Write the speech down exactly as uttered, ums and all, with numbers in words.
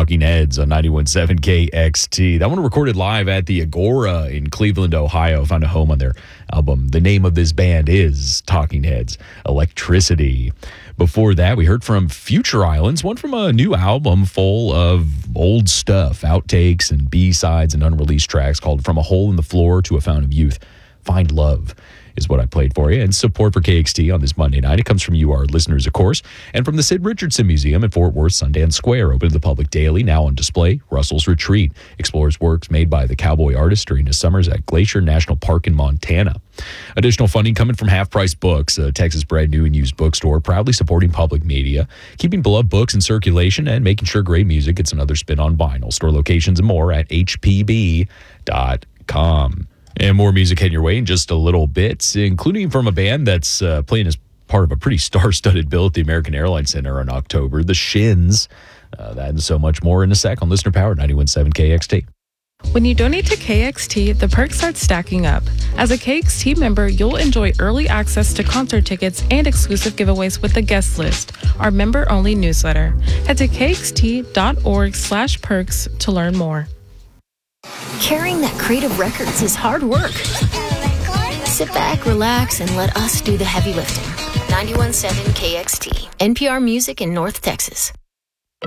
Talking Heads on ninety-one point seven K X T. That one recorded live at the Agora in Cleveland, Ohio. Found a home on their album. The name of this band is Talking Heads, Electricity. Before that, we heard from Future Islands, one from a new album full of old stuff, outtakes and B-sides and unreleased tracks called From a Hole in the Floor to a Fountain of Youth. Find Love is what I played for you. And support for K X T on this Monday night. It comes from you, our listeners, of course, and from the Sid Richardson Museum in Fort Worth Sundance Square, open to the public daily, now on display. Russell's Retreat explores works made by the cowboy artist during his summers at Glacier National Park in Montana. Additional funding coming from Half Price Books, a Texas-bred new and used bookstore, proudly supporting public media, keeping beloved books in circulation, and making sure great music gets another spin on vinyl. Store locations and more at H P B dot com. And more music heading your way in just a little bit, including from a band that's uh, playing as part of a pretty star-studded bill at the American Airlines Center in October, The Shins. Uh, that and so much more in a sec on Listener Power ninety-one point seven K X T. When you donate to K X T, the perks start stacking up. As a K X T member, you'll enjoy early access to concert tickets and exclusive giveaways with the guest list, our member-only newsletter. Head to kxt.org slash perks to learn more. Carrying that crate of records is hard work. Sit back, relax, and let us do the heavy lifting. ninety-one point seven K X T, N P R Music in North Texas.